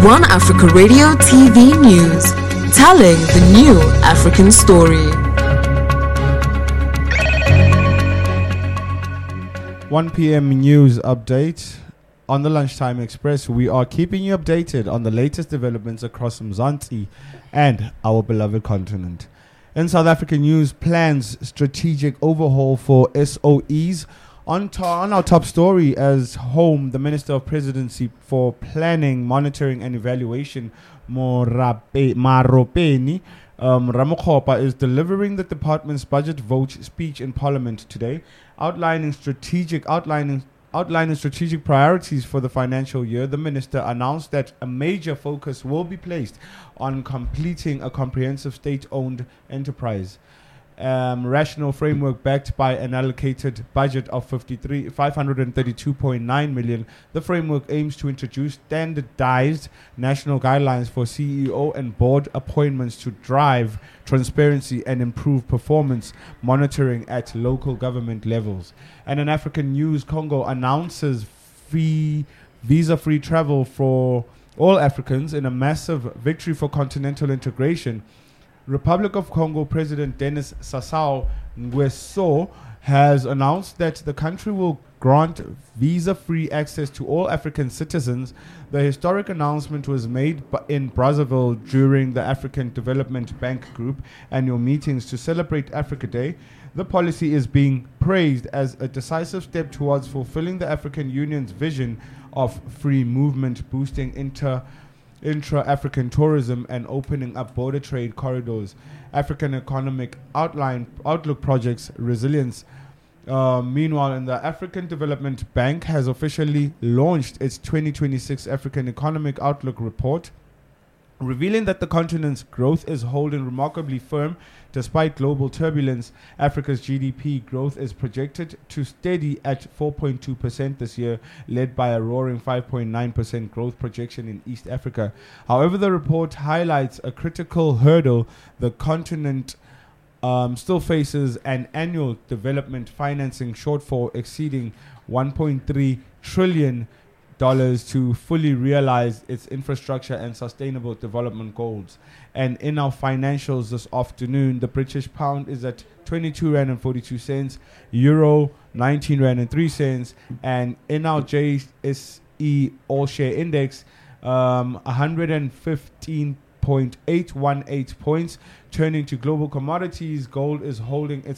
One Africa Radio TV News, telling the new African story. 1 p.m. news update. On the Lunchtime Express, we are keeping you updated on the latest developments across Mzansi and our beloved continent. In South African news, plans strategic overhaul for SOEs. On our top story, as home, the Minister of Presidency for Planning, Monitoring and Evaluation, Maropeni Ramokgopa, is delivering the department's budget vote speech in Parliament today, outlining strategic priorities for the financial year. The minister announced that a major focus will be placed on completing a comprehensive state-owned enterprise. Rational framework backed by an allocated budget of 532.9 million. The framework aims to introduce standardized national guidelines for CEO and board appointments to drive transparency and improve performance monitoring at local government levels. And in African news, Congo announces visa-free travel for all Africans in a massive victory for continental integration. Republic of Congo President Denis Sassou Nguesso has announced that the country will grant visa-free access to all African citizens. The historic announcement was made in Brazzaville during the African Development Bank Group annual meetings to celebrate Africa Day. The policy is being praised as a decisive step towards fulfilling the African Union's vision of free movement, boosting intra-African tourism and opening up border trade corridors. African Economic Outlook Project's resilience. Meanwhile, in the African Development Bank has officially launched its 2026 African Economic Outlook Report, revealing that the continent's growth is holding remarkably firm despite global turbulence. Africa's GDP growth is projected to steady at 4.2% this year, led by a roaring 5.9% growth projection in East Africa. However, the report highlights a critical hurdle. The continent still faces an annual development financing shortfall exceeding $1.3 trillion to fully realize its infrastructure and sustainable development goals. And in our financials this afternoon, the British pound is at 22 rand and 42 cents, euro 19 rand and 3 cents, and in our JSE all share index 115.818 points. Turning to global commodities, gold is holding its